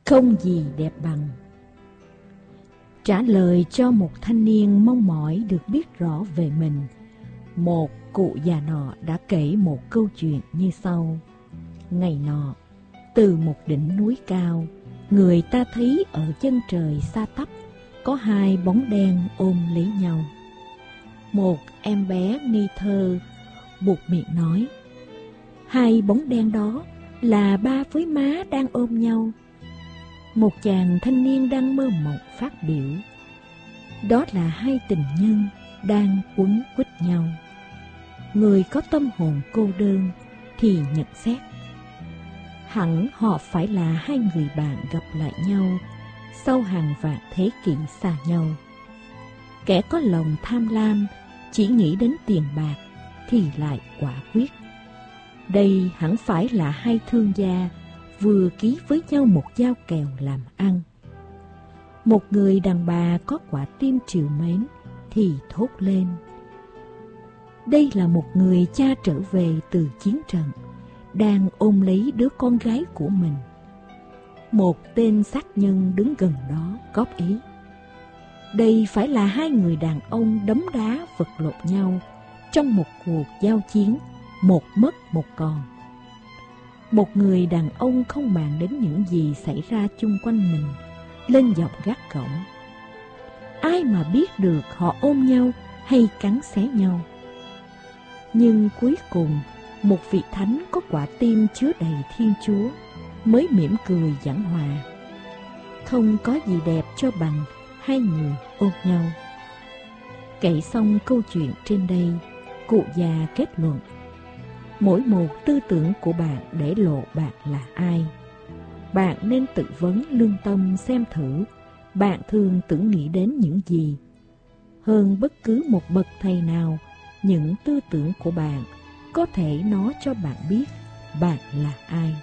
Không gì đẹp bằng. Trả lời cho một thanh niên mong mỏi được biết rõ về mình, một cụ già nọ đã kể một câu chuyện như sau. Ngày nọ, từ một đỉnh núi cao, người ta thấy ở chân trời xa tắp có hai bóng đen ôm lấy nhau. Một em bé ngây thơ buột miệng nói, hai bóng đen đó là ba với má đang ôm nhau. Một chàng thanh niên đang mơ mộng phát biểu, đó là hai tình nhân đang quấn quýt nhau. Người có tâm hồn cô đơn thì nhận xét, hẳn họ phải là hai người bạn gặp lại nhau sau hàng vạn thế kỷ xa nhau. Kẻ có lòng tham lam chỉ nghĩ đến tiền bạc thì lại quả quyết. Đây hẳn phải là hai thương gia vừa ký với nhau một giao kèo làm ăn. Một người đàn bà có quả tim trìu mến thì thốt lên, đây là một người cha trở về từ chiến trận, đang ôm lấy đứa con gái của mình. Một tên sát nhân đứng gần đó góp ý, đây phải là hai người đàn ông đấm đá vật lộn nhau trong một cuộc giao chiến, một mất một còn. Một người đàn ông không màng đến những gì xảy ra chung quanh mình, lên giọng gắt gỏng, ai mà biết được họ ôm nhau hay cắn xé nhau. Nhưng cuối cùng, một vị thánh có quả tim chứa đầy Thiên Chúa mới mỉm cười giảng hòa. Không có gì đẹp cho bằng hai người ôm nhau. Kể xong câu chuyện trên đây, cụ già kết luận, mỗi một tư tưởng của bạn để lộ bạn là ai. Bạn nên tự vấn lương tâm xem thử bạn thường tưởng nghĩ đến những gì. Hơn bất cứ một bậc thầy nào, những tư tưởng của bạn có thể nói cho bạn biết bạn là ai.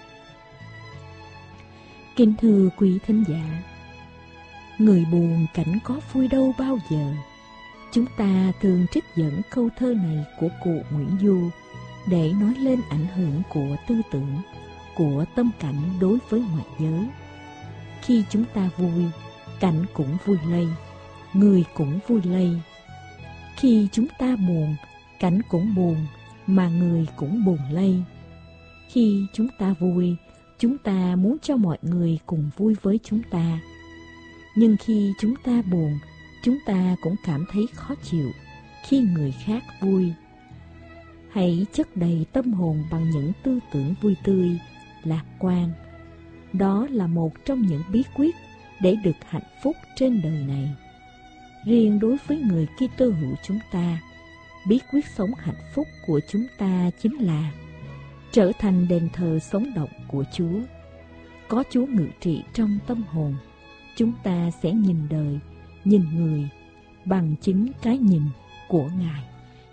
Kính thưa quý thính giả, người buồn cảnh có vui đâu bao giờ. Chúng ta thường trích dẫn câu thơ này của cụ Nguyễn Du để nói lên ảnh hưởng của tư tưởng, của tâm cảnh đối với ngoại giới. Khi chúng ta vui, cảnh cũng vui lây, người cũng vui lây. Khi chúng ta buồn, cảnh cũng buồn, mà người cũng buồn lây. Khi chúng ta vui, chúng ta muốn cho mọi người cùng vui với chúng ta. Nhưng khi chúng ta buồn, chúng ta cũng cảm thấy khó chịu khi người khác vui. Hãy chất đầy tâm hồn bằng những tư tưởng vui tươi, lạc quan. Đó là một trong những bí quyết để được hạnh phúc trên đời này. Riêng đối với người Kitô hữu chúng ta, bí quyết sống hạnh phúc của chúng ta chính là trở thành đền thờ sống động của Chúa. Có Chúa ngự trị trong tâm hồn, chúng ta sẽ nhìn đời, nhìn người bằng chính cái nhìn của Ngài.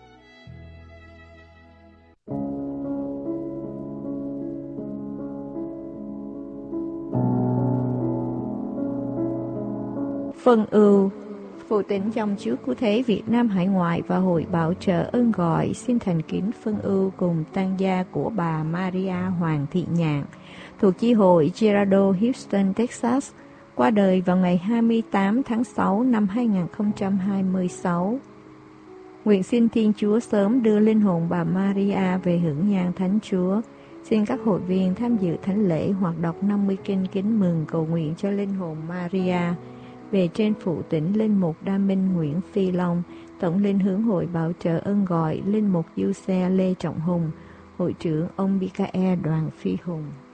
Phân ưu. Phụ Tỉnh dòng Chúa Cứu Thế Việt Nam Hải Ngoại và Hội Bảo trợ Ơn Gọi xin thành kính phân ưu cùng tang gia của bà Maria Hoàng Thị Nhạn thuộc chi hội Gerardo Houston, Texas, qua đời vào ngày 28 tháng 6 năm 2026. Nguyện xin Thiên Chúa sớm đưa linh hồn bà Maria về hưởng nhang Thánh Chúa. Xin các hội viên tham dự thánh lễ hoặc đọc 50 kinh kính mừng cầu nguyện cho linh hồn Maria. Về trên Phụ Tỉnh Linh Mục Đa Minh Nguyễn Phi Long, Tổng Linh Hướng Hội Bảo trợ Ơn Gọi Linh Mục Du Xe Lê Trọng Hùng, Hội trưởng ông Michael Đoàn Phi Hùng.